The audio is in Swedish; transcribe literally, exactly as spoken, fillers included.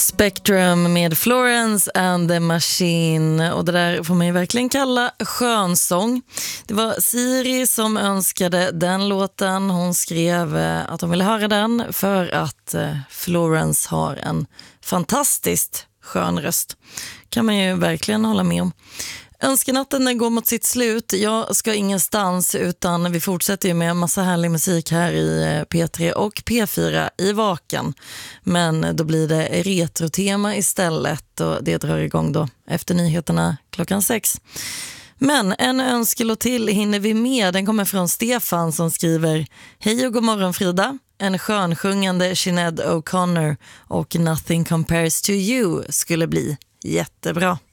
Spectrum med Florence and the Machine, och det där får man ju verkligen kalla skönsång. Det var Siri som önskade den låten. Hon skrev att hon ville höra den för att Florence har en fantastiskt skön röst. Kan man ju verkligen hålla med om. Önskenatten den går mot sitt slut. Jag ska ingenstans, utan vi fortsätter ju med en massa härlig musik här i P tre och P fyra i Vaken. Men då blir det retrotema istället, och det drar igång då efter nyheterna klockan sex. Men en önskelåt till hinner vi med. Den kommer från Stefan som skriver: Hej och god morgon Frida. En skönsjungande Sinéad O'Connor och Nothing Compares to You skulle bli jättebra.